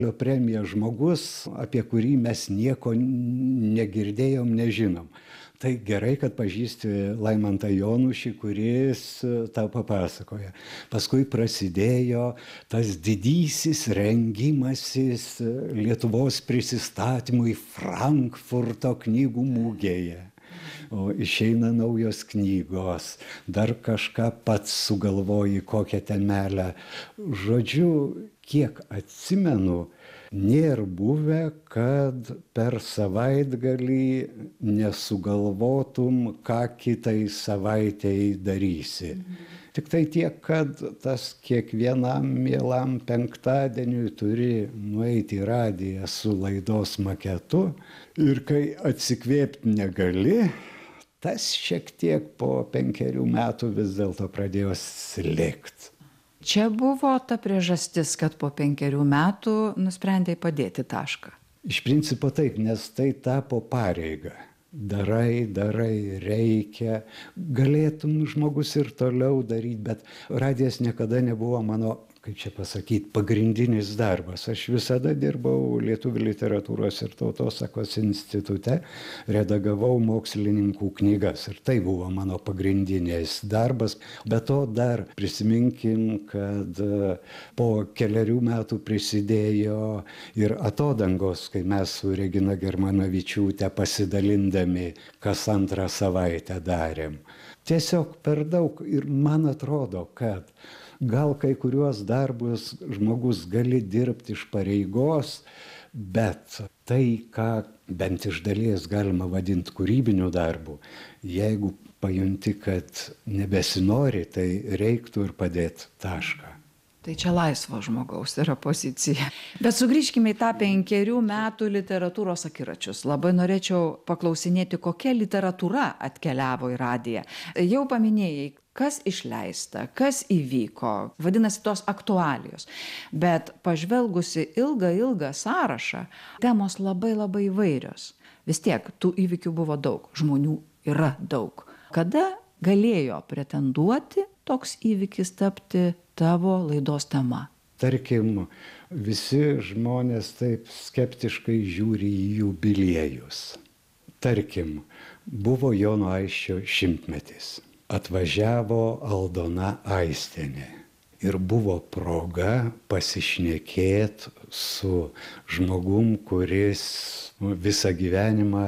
premiją žmogus, apie kurį mes nieko negirdėjom, nežinom. Tai gerai, kad pažįsti Laimantą Jonušį, kuris tau papasakoja. Paskui prasidėjo tas didysis rengimasis Lietuvos prisistatymui Frankfurto knygų mugėje. O išeina naujos knygos, dar kažką pats sugalvoji, kokią temelę. Žodžiu, kiek atsimenu, nėra buvę, kad per savaitgalį nesugalvotum, ką kitai savaitei darysi. Tik tai tiek, kad tas kiekvienam mielam penktadieniui turi nueiti į radiją su laidos maketu ir kai atsikvėpti negali, tas šiek tiek po 5 metų vis dėlto pradėjo slikt. Čia buvo ta priežastis, kad po 5 metų nusprendėjai padėti tašką. Iš principo taip, nes tai tapo pareiga. Darai, reikia. Galėtum žmogus ir toliau daryti, bet radijas niekada nebuvo mano, kaip čia pasakyti, pagrindinis darbas. Aš visada dirbau Lietuvių literatūros ir tautosakos institute, redagavau mokslininkų knygas ir tai buvo mano pagrindinis darbas. Be to dar prisiminkim, kad po 4 metų prisidėjo ir atodangos, kai mes su Regina Germanavičiūte pasidalindami kas 2 savaitę darėm. Tiesiog per daug ir man atrodo, kad gal kai kuriuos darbus žmogus gali dirbti iš pareigos, bet tai, ką bent iš dalies galima vadinti kūrybiniu darbu, jeigu pajunti, kad nebesinori, tai reiktų ir padėti tašką. Tai čia laisvo žmogaus yra pozicija. Bet sugrįžkime į tą 5 metų literatūros akiračius. Labai norėčiau paklausinėti, kokia literatūra atkeliavo į radiją. Jau paminėjai, kas išleista, kas įvyko, vadinasi tos aktualijos. Bet pažvelgusi ilgą sąrašą, temos labai įvairios. Vis tiek tų įvykių buvo daug, žmonių yra daug. Kada galėjo pretenduoti toks įvykis tapti tavo laidos tema? Tarkim, visi žmonės taip skeptiškai žiūri į jubiliejus. Tarkim, buvo Jono Aisčio 100-metis. Atvažiavo Aldona Aistienė. Ir buvo proga pasišnekėti su žmogum, kuris visą gyvenimą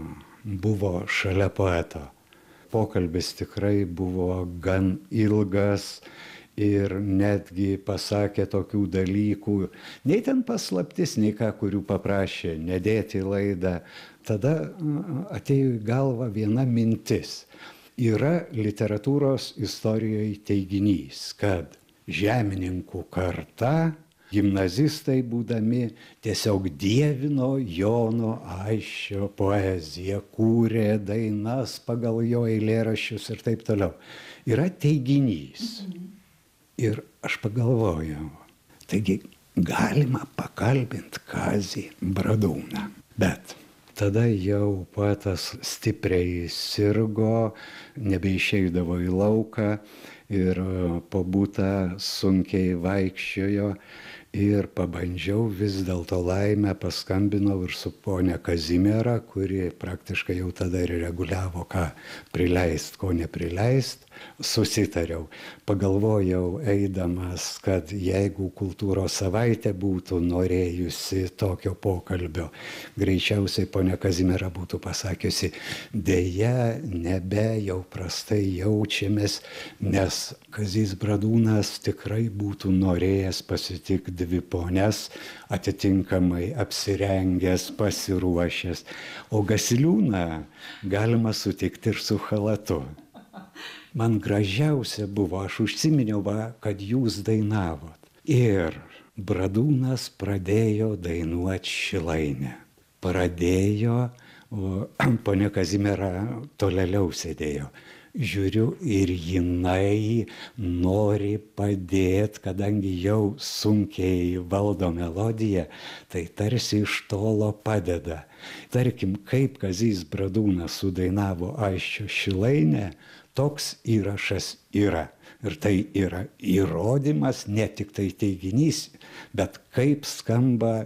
buvo šalia poeto. Pokalbis tikrai buvo gan ilgas ir netgi pasakė tokių dalykų, nei ten paslaptis, nei ką, kurių paprašė nedėti į laidą. Tada atėjo į galvą viena mintis. Yra literatūros istorijoje teiginys, kad žemininkų karta, gimnazistai būdami, tiesiog dievino Jono Aisčio poeziją, kūrė dainas pagal jo eilėraščius ir taip toliau. Yra teiginys. Ir aš pagalvojau, taigi galima pakalbinti Kazį Bradūną. Bet tada jau poetas stipriai sirgo, nebeišeidavo į lauką ir po butą sunkiai vaikščiojo. Ir pabandžiau vis dėlto laimę, paskambinau ir su ponia Kazimiera, kuri praktiškai jau tada ir reguliavo, ką prileist, ko neprileist. Susitariau. Pagalvojau eidamas, kad jeigu kultūros savaitė būtų norėjusi tokio pokalbio, greičiausiai ponia Kazimiera būtų pasakiusi, dėja, nebe, jau prastai jaučiamės, nes Kazys Bradūnas tikrai būtų norėjęs pasitikti 2 ponias, atitinkamai apsirengęs, pasiruošęs, o Gasiliūną galima sutikti ir su chalatu. Man gražiausia buvo, aš užsiminiau, kad jūs dainavot. Ir Bradūnas pradėjo dainuoti Šilainę. Pradėjo, o ponia Kazimiera tolėliau sėdėjo. Žiūriu ir jinai nori padėti, kadangi jau sunkiai valdo melodiją, tai tarsi iš tolo padeda. Tarkim, kaip Kazys Bradūnas sudainavo Aisčio Šilainę, toks įrašas yra. Ir tai yra įrodymas, ne tik tai teiginys, bet kaip skamba